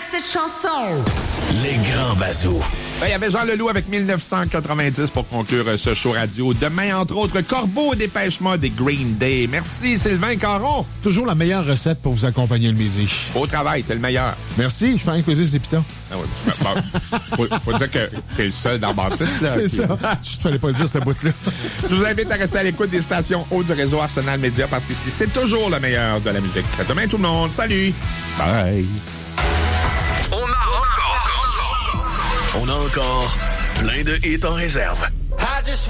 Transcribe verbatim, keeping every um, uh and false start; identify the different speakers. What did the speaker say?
Speaker 1: cette chanson.
Speaker 2: Les grands bazous.
Speaker 3: Ben, il y avait Jean Leloup avec mille neuf cent quatre-vingt-dix pour conclure ce show radio. Demain, entre autres, Corbeau, Dépêche Mode et Green Day. Merci, Sylvain Caron.
Speaker 4: Toujours la meilleure recette pour vous accompagner le midi.
Speaker 3: Beau travail, t'es le meilleur.
Speaker 4: Merci, je fais un quiz des pitons.
Speaker 3: Ah ouais, bon, faut, faut dire que t'es le seul dans Baptiste, là.
Speaker 4: C'est
Speaker 3: qui...
Speaker 4: ça. Je te fallait pas le dire, cette bout-là.
Speaker 3: Je vous invite à rester à l'écoute des stations hautes du réseau Arsenal Média parce qu'ici, c'est toujours le meilleur de la musique. À demain, tout le monde. Salut. Bye.
Speaker 2: On a encore... On a encore plein de hits en réserve.